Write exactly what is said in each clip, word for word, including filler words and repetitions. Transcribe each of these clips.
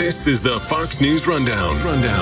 This is the Fox News Rundown.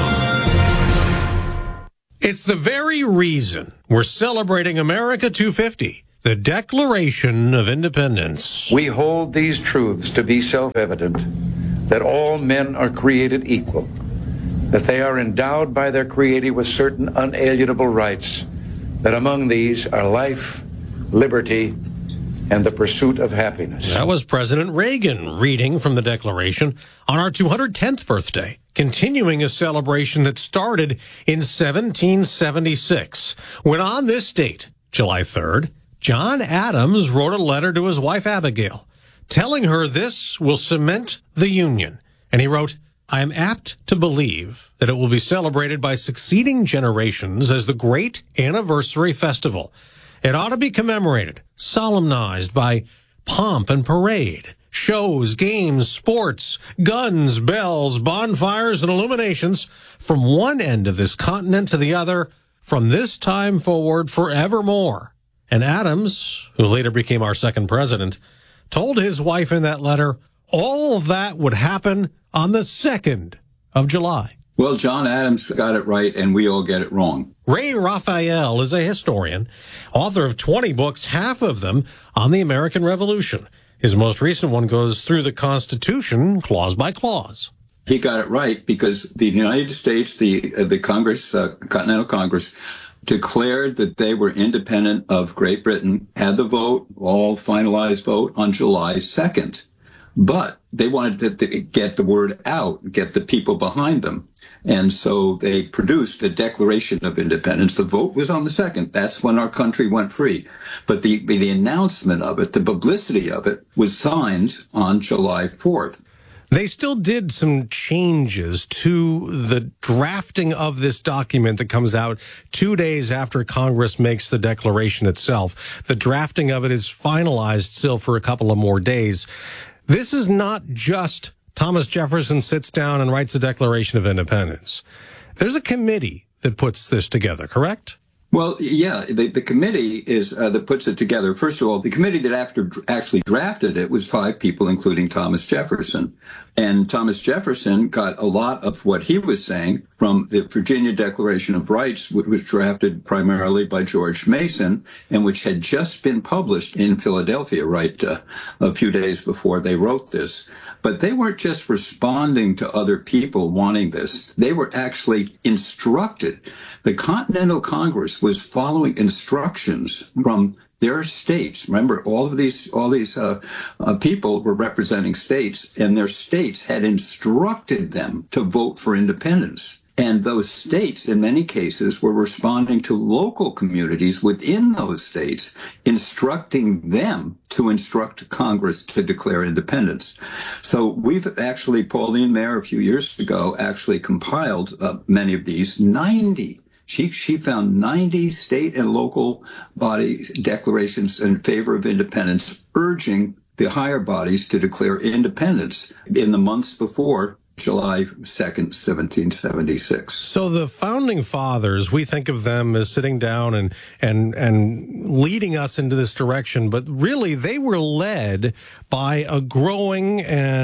Rundown. It's the very reason we're celebrating America two fifty, the Declaration of Independence. We hold these truths to be self-evident, that all men are created equal, that they are endowed by their Creator with certain unalienable rights, that among these are life, liberty, and the pursuit of happiness. That was President Reagan reading from the Declaration on our two hundred tenth birthday, continuing a celebration that started in seventeen seventy-six, when on this date, July third, John Adams wrote a letter to his wife Abigail, telling her this will cement the Union. And he wrote, "I am apt to believe that it will be celebrated by succeeding generations as the great anniversary festival. It ought to be commemorated, solemnized by pomp and parade, shows, games, sports, guns, bells, bonfires, and illuminations from one end of this continent to the other, from this time forward forevermore." And Adams, who later became our second president, told his wife in that letter all of that would happen on the second of July. Well, John Adams got it right, and we all get it wrong. Ray Raphael is a historian, author of twenty books, half of them on the American Revolution. His most recent one goes through the Constitution, clause by clause. He got it right because the United States, the uh, the Congress, uh, Continental Congress, declared that they were independent of Great Britain, had the vote, all finalized vote, on July second. But they wanted to get the word out, get the people behind them. And so they produced the Declaration of Independence. The vote was on the second. That's when our country went free. But the, the announcement of it, the publicity of it, was signed on July fourth. They still did some changes to the drafting of this document that comes out two days after Congress makes the declaration itself. The drafting of it is finalized still for a couple of more days. This is not just Thomas Jefferson sits down and writes a Declaration of Independence. There's a committee that puts this together, correct? Well, yeah, the, the committee is uh, that puts it together. First of all, the committee that after actually drafted it was five people, including Thomas Jefferson. And Thomas Jefferson got a lot of what he was saying from the Virginia Declaration of Rights, which was drafted primarily by George Mason, and which had just been published in Philadelphia, right, uh, a few days before they wrote this. But they weren't just responding to other people wanting this. They were actually instructed. The Continental Congress was following instructions from their states. Remember, all of these, all these uh, uh, people were representing states, and their states had instructed them to vote for independence. And those states, in many cases, were responding to local communities within those states, instructing them to instruct Congress to declare independence. So we've actually, Pauline Maier, a few years ago, actually compiled uh, many of these, ninety. She, she found ninety state and local body declarations in favor of independence, urging the higher bodies to declare independence in the months before July second, seventeen seventy-six. So the founding fathers, we think of them as sitting down and and and leading us into this direction, but really they were led by a growing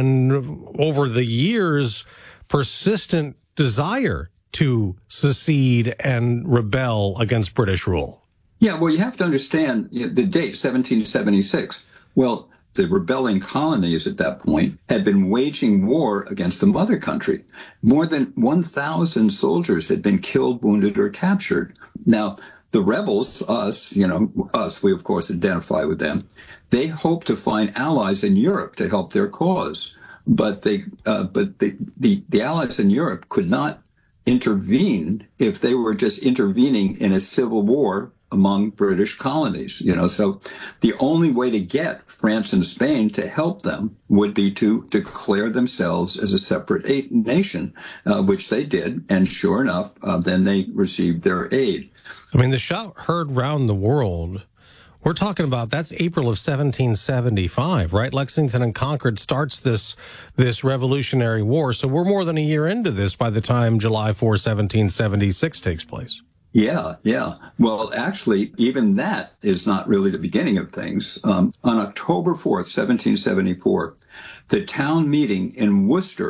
and over the years persistent desire to secede and rebel against British rule. Yeah, well, you have to understand the date, seventeen seventy-six. Well, the rebelling colonies at that point had been waging war against the mother country. More than one thousand soldiers had been killed, wounded, or captured. Now, the rebels, us, you know, us, we of course identify with them. They hoped to find allies in Europe to help their cause. But they, uh, but the, the, the allies in Europe could not intervene if they were just intervening in a civil war among British colonies, you know. So the only way to get France and Spain to help them would be to declare themselves as a separate nation, uh, which they did. And sure enough, uh, then they received their aid. I mean, the shout heard round the world. We're talking about, that's April of seventeen seventy-five, right? Lexington and Concord starts this this Revolutionary War. So we're more than a year into this by the time July fourth, seventeen seventy-six takes place. Yeah, yeah. Well, actually, even that is not really the beginning of things. Um, on October fourth, seventeen seventy-four, the town meeting in Worcester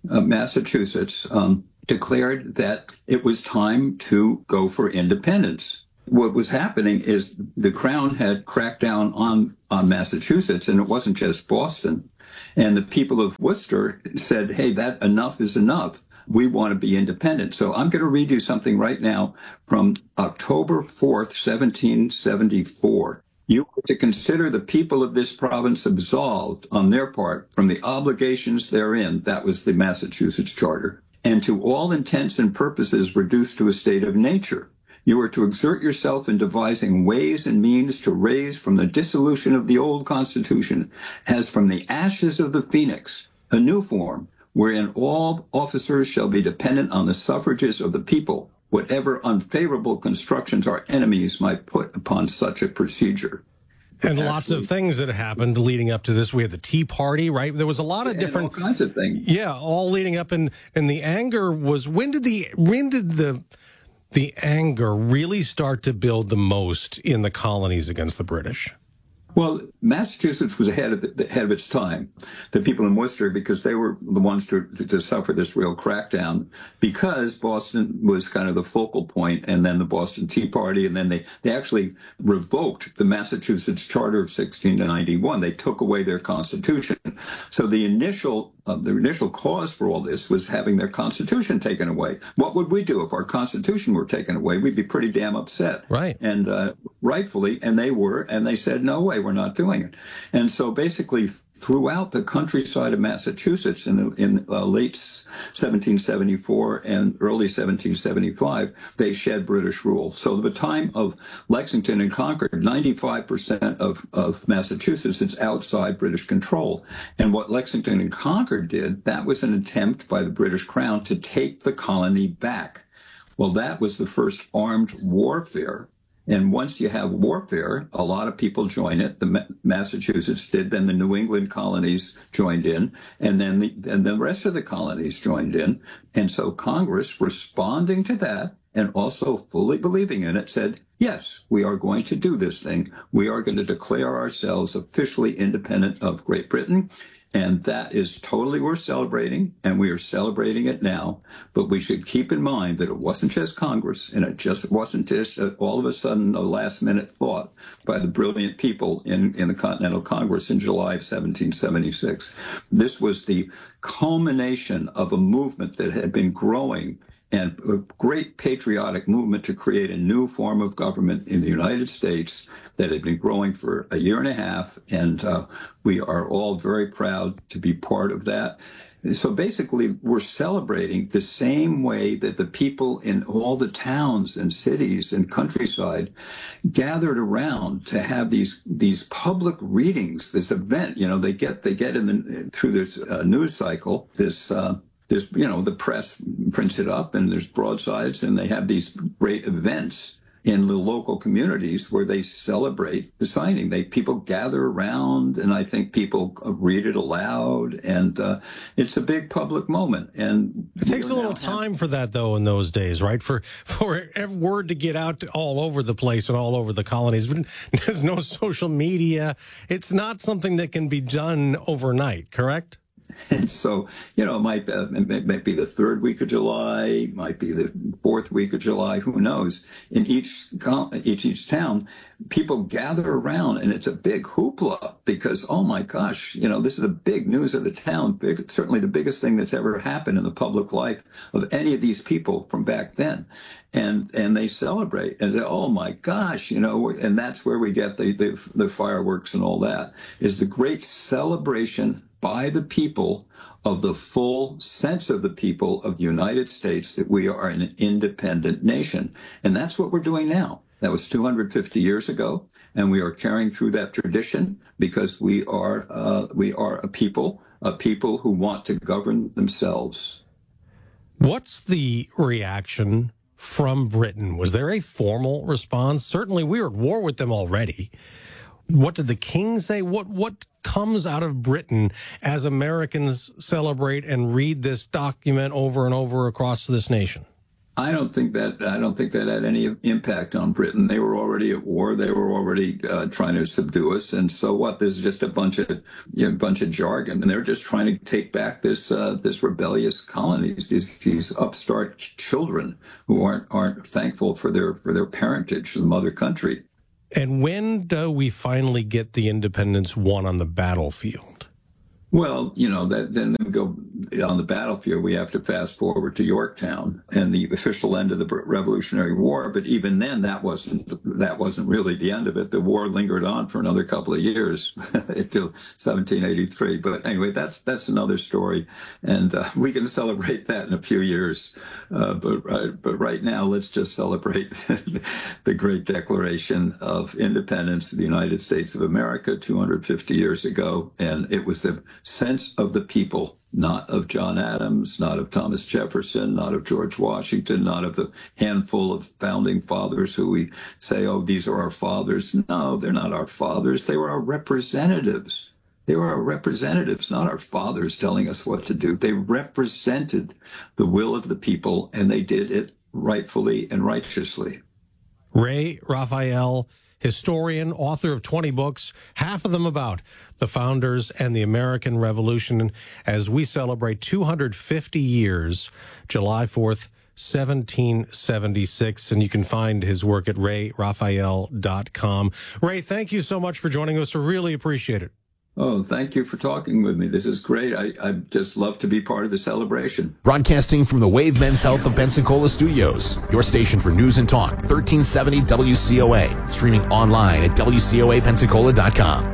uh, Massachusetts, um, declared that it was time to go for independence. What was happening is the Crown had cracked down on, on Massachusetts, and it wasn't just Boston. And the people of Worcester said, hey, that enough is enough. We want to be independent. So I'm going to read you something right now from October fourth, seventeen seventy-four. You are to consider the people of this province absolved on their part from the obligations therein. That was the Massachusetts Charter. And to all intents and purposes reduced to a state of nature. You are to exert yourself in devising ways and means to raise from the dissolution of the old Constitution, as from the ashes of the phoenix, a new form, wherein all officers shall be dependent on the suffrages of the people, whatever unfavorable constructions our enemies might put upon such a procedure. And Actually, lots of things that happened leading up to this. We had the Tea Party, right? There was a lot of and different all kinds of things. Yeah, all leading up, and and the anger was when did the when did the the anger really start to build the most in the colonies against the British? Well, Massachusetts was ahead of, the, ahead of its time. The people in Worcester, because they were the ones to, to, to suffer this real crackdown, because Boston was kind of the focal point, and then the Boston Tea Party, and then they, they actually revoked the Massachusetts Charter of sixteen ninety-one. They took away their constitution. So the initial uh, the initial cause for all this was having their constitution taken away. What would we do if our constitution were taken away? We'd be pretty damn upset. Right. And uh, rightfully, and they were, and they said, no way, we're not doing it. And so basically, throughout the countryside of Massachusetts in, in uh, late seventeen seventy-four and early seventeen seventy-five, they shed British rule. So at the time of Lexington and Concord, ninety-five percent of, of Massachusetts is outside British control. And what Lexington and Concord did, that was an attempt by the British Crown to take the colony back. Well, that was the first armed warfare. And once you have warfare, a lot of people join it. The Ma- Massachusetts did, then the New England colonies joined in, and then the, and the rest of the colonies joined in. And so Congress, responding to that and also fully believing in it, said, yes, we are going to do this thing. We are going to declare ourselves officially independent of Great Britain. And that is totally worth celebrating, and we are celebrating it now. But we should keep in mind that it wasn't just Congress, and it just wasn't just a, all of a sudden a last-minute thought by the brilliant people in, in the Continental Congress in July of seventeen seventy-six. This was the culmination of a movement that had been growing, and a great patriotic movement to create a new form of government in the United States that had been growing for a year and a half, and uh, we are all very proud to be part of that. So basically, we're celebrating the same way that the people in all the towns and cities and countryside gathered around to have these these public readings, this event. You know, they get they get in the through this uh, news cycle, this. Uh, There's, you know, the press prints it up, and there's broadsides, and they have these great events in the local communities where they celebrate the signing. They people gather around, and I think people read it aloud, and uh, it's a big public moment. And it takes a little time for that, though, in those days, right? For for word to get out all over the place and all over the colonies. There's no social media. It's not something that can be done overnight, correct? And so, you know, it might, uh, it might be the third week of July, might be the fourth week of July, who knows? In each, each, each town, people gather around, and it's a big hoopla because, oh my gosh, you know, this is the big news of the town, big, certainly the biggest thing that's ever happened in the public life of any of these people from back then. And, and they celebrate and say, oh my gosh, you know, and that's where we get the, the, the fireworks and all that, is the great celebration by the people of the full sense of the people of the United States that we are an independent nation. And that's what we're doing now. That was two hundred fifty years ago, and we are carrying through that tradition because we are uh, we are a people, a people who want to govern themselves. What's the reaction from Britain? Was there a formal response? Certainly, we were at war with them already. What did the king say? What what comes out of Britain as Americans celebrate and read this document over and over across this nation? I don't think that I don't think that had any impact on Britain. They were already at war. They were already uh, trying to subdue us. And so what? There's just a bunch of you know, bunch of jargon, and they're just trying to take back this uh, this rebellious colonies, these these upstart ch- children who aren't aren't thankful for their for their parentage, the mother country. And when do we finally get the independence won on the battlefield? Well, you know, that, then we go on the battlefield. We have to fast forward to Yorktown and the official end of the Revolutionary War. But even then, that wasn't that wasn't really the end of it. The war lingered on for another couple of years until seventeen eighty-three. But anyway, that's that's another story, and uh, we can celebrate that in a few years. Uh, but uh, but right now, let's just celebrate the great Declaration of Independence of the United States of America two hundred fifty years ago, and it was the sense of the people, not of John Adams, not of Thomas Jefferson, not of George Washington, not of the handful of founding fathers who we say, oh, these are our fathers. No, they're not our fathers. They were our representatives. They were our representatives, not our fathers telling us what to do. They represented the will of the people, and they did it rightfully and righteously. Ray Raphael, historian, author of twenty books, half of them about the founders and the American Revolution, as we celebrate two hundred fifty years, July fourth, seventeen seventy-six. And you can find his work at ray raphael dot com. Ray, thank you so much for joining us. I really appreciate it. Oh, thank you for talking with me. This is great. I, I just love to be part of the celebration. Broadcasting from the Wave Men's Health of Pensacola studios, your station for news and talk, thirteen seventy W C O A. Streaming online at W C O A Pensacola dot com.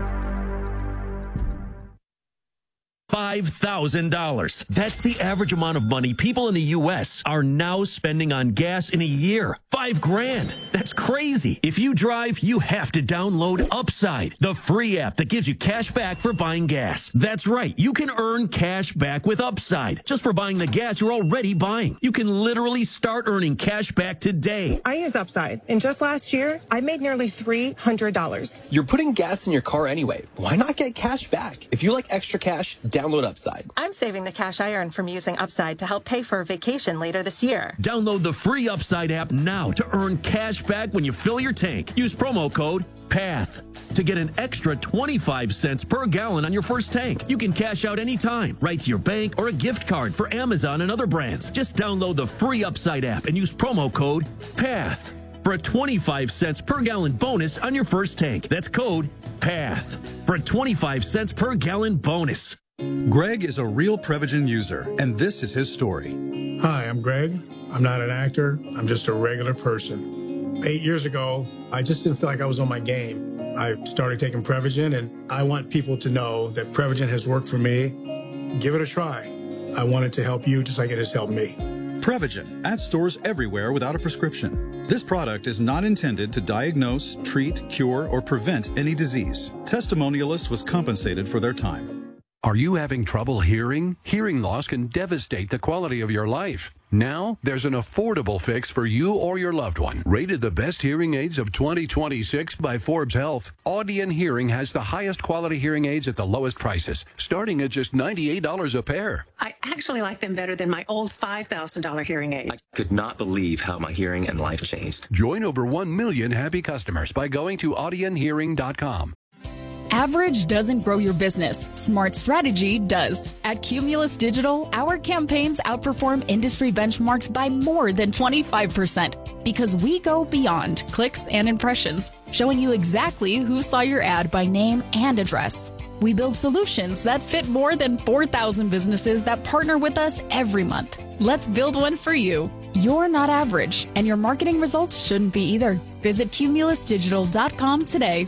five thousand dollars. That's the average amount of money people in the U S are now spending on gas in a year. Five grand. That's crazy. If you drive, you have to download Upside, the free app that gives you cash back for buying gas. That's right. You can earn cash back with Upside just for buying the gas you're already buying. You can literally start earning cash back today. I use Upside, and just last year, I made nearly three hundred dollars. You're putting gas in your car anyway. Why not get cash back? If you like extra cash, download Upside. I'm saving the cash I earn from using Upside to help pay for a vacation later this year. Download the free Upside app now to earn cash back when you fill your tank. Use promo code PATH to get an extra twenty-five cents per gallon on your first tank. You can cash out anytime, right to your bank or a gift card for Amazon and other brands. Just download the free Upside app and use promo code PATH for a twenty-five cents per gallon bonus on your first tank. That's code PATH for a twenty-five cents per gallon bonus. Greg is a real Prevagen user, and this is his story. Hi, I'm Greg. I'm not an actor. I'm just a regular person. Eight years ago, I just didn't feel like I was on my game. I started taking Prevagen, and I want people to know that Prevagen has worked for me. Give it a try. I want it to help you just like it has helped me. Prevagen, at stores everywhere without a prescription. This product is not intended to diagnose, treat, cure, or prevent any disease. Testimonialist was compensated for their time. Are you having trouble hearing? Hearing loss can devastate the quality of your life. Now, there's an affordable fix for you or your loved one. Rated the best hearing aids of twenty twenty-six by Forbes Health, Audion Hearing has the highest quality hearing aids at the lowest prices, starting at just ninety-eight dollars a pair. I actually like them better than my old five thousand dollars hearing aids. I could not believe how my hearing and life changed. Join over one million happy customers by going to audion hearing dot com. Average doesn't grow your business. Smart strategy does. At Cumulus Digital, our campaigns outperform industry benchmarks by more than twenty-five percent because we go beyond clicks and impressions, showing you exactly who saw your ad by name and address. We build solutions that fit more than four thousand businesses that partner with us every month. Let's build one for you. You're not average, and your marketing results shouldn't be either. Visit cumulus digital dot com today.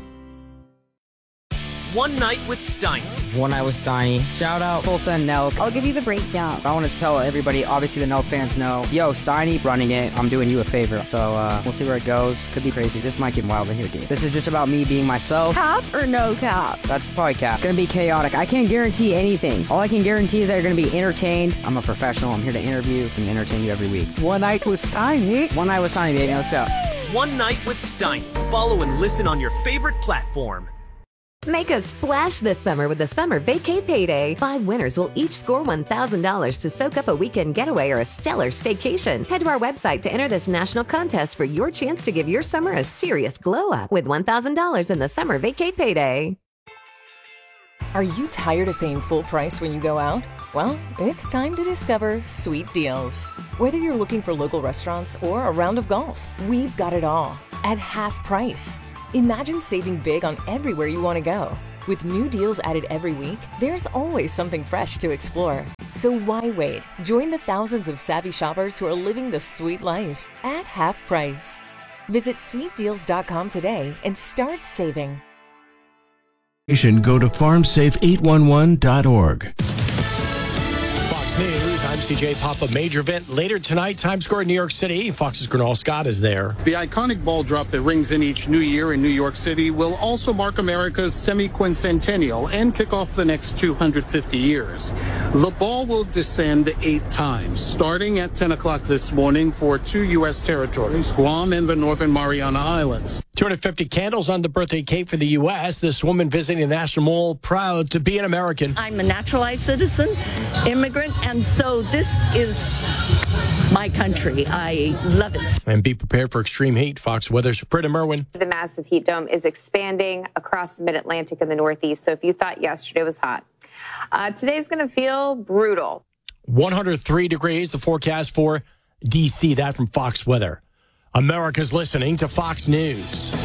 One Night with Steiny. One Night with Steiny. Shout out Tulsa and Nelk. I'll give you the breakdown. I want to tell everybody, obviously the Nelk fans know, yo, Steiny running it. I'm doing you a favor. So uh, we'll see where it goes. Could be crazy. This might get wild in here, dude. This is just about me being myself. Cap or no cap? That's probably cap. Gonna be chaotic. I can't guarantee anything. All I can guarantee is that you're gonna be entertained. I'm a professional. I'm here to interview and entertain you every week. One Night with Steiny. One Night with Steiny, baby. Let's go. One Night with Steiny. Follow and listen on your favorite platform. Make a splash this summer with the Summer Vacay Payday. Five winners will each score one thousand dollars to soak up a weekend getaway or a stellar staycation. Head to our website to enter this national contest for your chance to give your summer a serious glow-up with one thousand dollars in the Summer Vacay Payday. Are you tired of paying full price when you go out? Well, it's time to discover Sweet Deals. Whether you're looking for local restaurants or a round of golf, we've got it all at half price. Imagine saving big on everywhere you want to go. With new deals added every week, there's always something fresh to explore. So why wait? Join the thousands of savvy shoppers who are living the sweet life at half price. Visit sweet deals dot com today and start saving. Go to farm safe eight one one dot org. Fox News, I'm C J Papa. Major event later tonight, Times Square, New York City. Fox's Gernal Scott is there. The iconic ball drop that rings in each new year in New York City will also mark America's semi-quincentennial and kick off the next two hundred fifty years. The ball will descend eight times, starting at ten o'clock this morning for two U S territories, Guam and the Northern Mariana Islands. two hundred fifty candles on the birthday cake for the U S This woman visiting the National Mall, proud to be an American. I'm a naturalized citizen, immigrant, and so this is my country. I love it. And be prepared for extreme heat. Fox Weather's Britta Merwin. The massive heat dome is expanding across the mid-Atlantic and the Northeast. So if you thought yesterday was hot, uh, today's going to feel brutal. one hundred three degrees, the forecast for D C. That from Fox Weather. America's listening to Fox News.